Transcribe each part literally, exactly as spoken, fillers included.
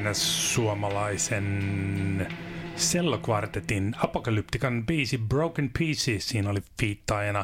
Suomalaisen sellokvartetin Apocalyptican biisi Broken Pieces. Siinä oli fiittaajana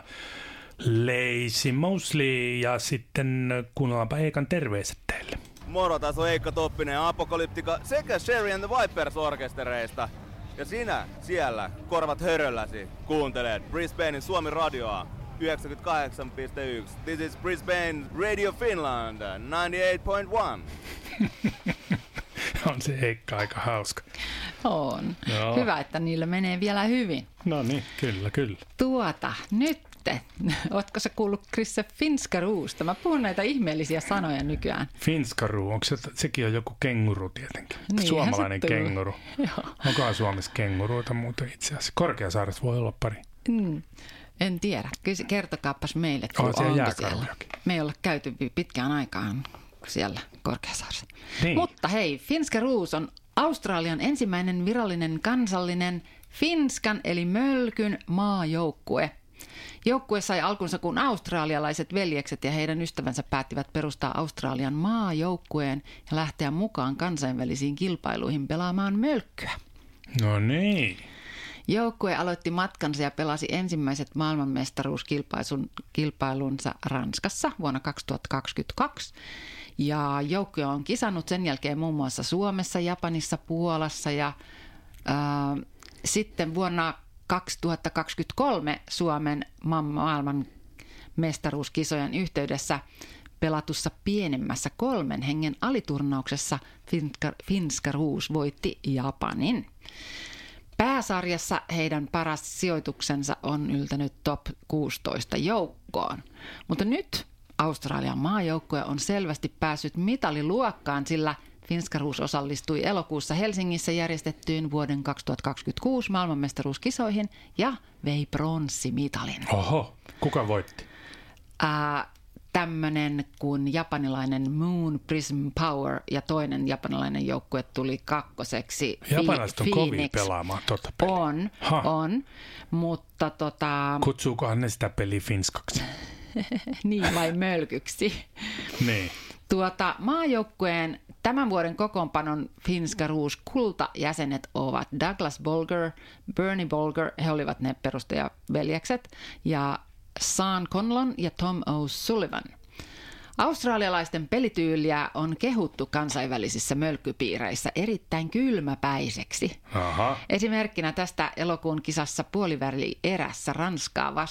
Lazy Mosley ja sitten kuunnellaanpa Eikan terveiset teille. Moro, tässä on Eikka Toppinen Apocalyptica sekä Sherry and the Vipers orkestereista. Ja sinä siellä korvat hörölläsi kuuntelet Brisbanein Suomi radioa yhdeksänkymmentäkahdeksan pilkku yksi. This is Brisbane Radio Finland yhdeksänkymmentäkahdeksan pilkku yksi. On se Heikka aika hauska. On. Joo. Hyvä, että niillä menee vielä hyvin. No niin, kyllä, kyllä. Tuota, nyt. Ootko sä kuullut Krisse Finskaruusta? Mä puhun näitä ihmeellisiä sanoja nykyään. Finskaru, onko se, sekin on joku kenguru tietenkin? Niin, suomalainen se kenguru. Joo. Onkohan Suomessa kenguruita muuten itse asiassa? Korkeasaaressa voi olla pari. Mm, en tiedä. Kyllä kertokaapas meille, kun Oh, siellä onko siellä. Me ei olla käyty pitkään aikaan siellä Korkeasaaressa. Niin. Mutta hei, Finskaruus on Australian ensimmäinen virallinen kansallinen Finskan eli Mölkyn maajoukkue. Joukkue sai alkunsa, kun australialaiset veljekset ja heidän ystävänsä päättivät perustaa Australian maajoukkueen ja lähteä mukaan kansainvälisiin kilpailuihin pelaamaan mölkkyä. No niin. Joukkue aloitti matkansa ja pelasi ensimmäiset maailmanmestaruuskilpailunsa Ranskassa vuonna kaksituhattakaksikymmentäkaksi. Ja joukkue on kisannut sen jälkeen muun muassa Suomessa, Japanissa, Puolassa ja äh, sitten vuonna kaksituhattakaksikymmentäkolme Suomen maailman mestaruuskisojen yhteydessä pelatussa pienemmässä kolmen hengen aliturnauksessa Finskaruus voitti Japanin. Pääsarjassa heidän paras sijoituksensa on yltänyt top kuusitoista joukkoon, mutta nyt Australian maajoukkue on selvästi päässyt mitaliluokkaan, sillä Finskaruus osallistui elokuussa Helsingissä järjestettyyn vuoden kaksituhattakaksikymmentäkuusi maailmanmestaruuskisoihin ja vei pronssimitalin. Oho, kuka voitti? Äh, tämmöinen kuin japanilainen Moon Prism Power ja toinen japanilainen joukkue tuli kakkoseksi. Japanilaiset on Phoenix. kovia pelaamaan tuota peliä. On, ha. on, mutta tota... Kutsuukohan ne sitä peliä finskaksi? Niin vai mölkyksi. Niin. Tuota, maajoukkueen tämän vuoden kokoonpanon Finskaruus kultajäsenet ovat Douglas Bolger, Bernie Bolger, he olivat ne perustajaveljekset, ja Sean Conlon ja Tom O'Sullivan. Australialaisten pelityyliä on kehuttu kansainvälisissä mölkkypiireissä erittäin kylmäpäiseksi. Aha. Esimerkkinä tästä elokuun kisassa puoliväli erässä Ranskaa